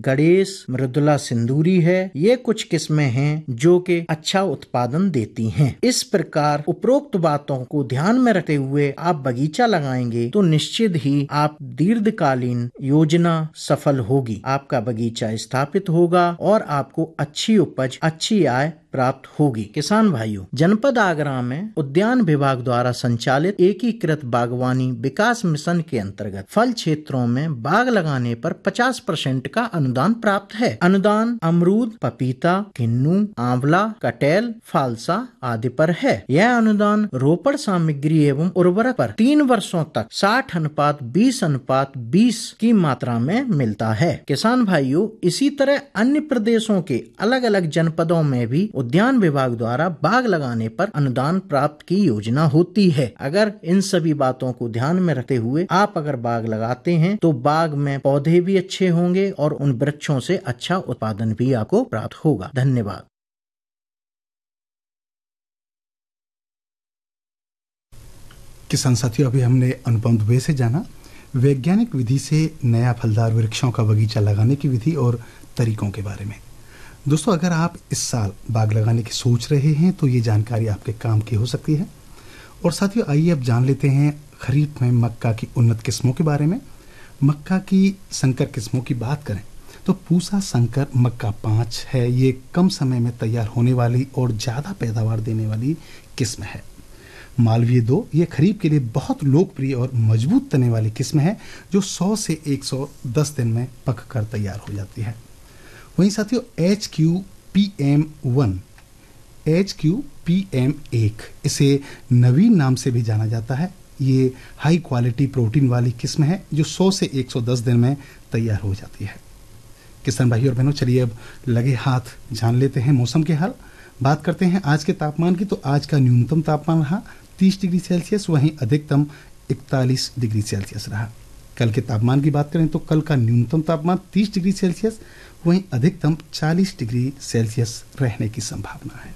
गणेश, मृदुला सिंदूरी है। ये कुछ किस्में हैं जो कि अच्छा उत्पादन देती हैं। इस प्रकार उपरोक्त बातों को ध्यान में रखते हुए आप बगीचा लगाएंगे तो निश्चित ही आप दीर्घकालीन योजना सफल होगी। आपका बगीचा स्थापित होगा और आपको अच्छी उपज, अच्छी आय प्राप्त होगी। किसान भाइयों, जनपद आगरा में उद्यान विभाग द्वारा संचालित एकीकृत बागवानी विकास मिशन के अंतर्गत फल क्षेत्रों में बाग लगाने पर 50% का अनुदान प्राप्त है। अनुदान अमरूद, पपीता, किन्नू, आंवला, कटहल, फालसा आदि पर है। यह अनुदान रोपण सामग्री एवं उर्वरक पर 3 वर्षों तक 60:20:20 की मात्रा में मिलता है। किसान भाइयों, इसी तरह अन्य प्रदेशों के अलग अलग जनपदों में भी उद्यान विभाग द्वारा बाग लगाने पर अनुदान प्राप्त की योजना होती है। अगर इन सभी बातों को ध्यान में रखते हुए आप अगर बाग लगाते हैं तो बाग में पौधे भी अच्छे होंगे और उन वृक्षों से अच्छा उत्पादन भी आपको प्राप्त होगा। धन्यवाद। किसान साथियों, अभी हमने अनुपम दुबे से जाना वैज्ञानिक विधि से नया फलदार वृक्षों का बगीचा लगाने की विधि और तरीकों के बारे में। दोस्तों, अगर आप इस साल बाग लगाने की सोच रहे हैं तो ये जानकारी आपके काम की हो सकती है। और साथियों, आइए अब जान लेते हैं खरीफ में मक्का की उन्नत किस्मों के बारे में। मक्का की संकर किस्मों की बात करें तो पूसा संकर मक्का 5 है। ये कम समय में तैयार होने वाली और ज़्यादा पैदावार देने वाली किस्म है। मालवीय 2 ये खरीफ के लिए बहुत लोकप्रिय और मजबूत तने वाली किस्म है जो 100 से 110 दिन में पक कर तैयार हो जाती है। वहीं साथियों, HQPM1 इसे नवीन नाम से भी जाना जाता है। ये हाई क्वालिटी प्रोटीन वाली किस्म है जो 100 से 110 दिन में तैयार हो जाती है। किसान भाइयों और बहनों, चलिए अब लगे हाथ जान लेते हैं मौसम के हाल। बात करते हैं आज के तापमान की, तो आज का न्यूनतम तापमान रहा 30 डिग्री सेल्सियस, वहीं अधिकतम 41 डिग्री सेल्सियस रहा। कल के तापमान की बात करें तो कल का न्यूनतम तापमान 30 डिग्री सेल्सियस, वहीं अधिकतम 40 डिग्री सेल्सियस रहने की संभावना है।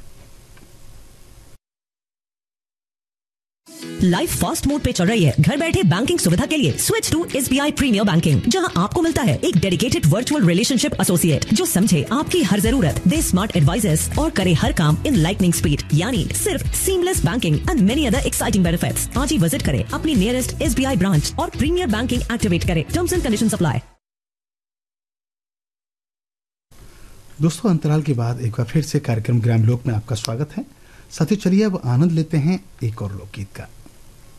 लाइफ फास्ट मोड पे चल रही है। घर बैठे बैंकिंग सुविधा के लिए switch to SBI premiere banking, जहां आपको मिलता है एक डेडिकेटेड वर्चुअल रिलेशनशिप एसोसिएट जो समझे आपकी हर जरूरत, दे स्मार्ट एडवाइजेस और करे हर काम इन लाइटनिंग स्पीड, यानी सिर्फ seamless banking and many other exciting benefits. आज ही विजिट करें अपनी नियरेस्ट SBI ब्रांच और प्रीमियर बैंकिंग एक्टिवेट करें। Terms and conditions apply. दोस्तों, अंतराल के बाद एक बार फिर से कार्यक्रम ग्राम लोक में आपका स्वागत है। साथियों, चलिए अब आनंद लेते हैं एक और लोकगीत का।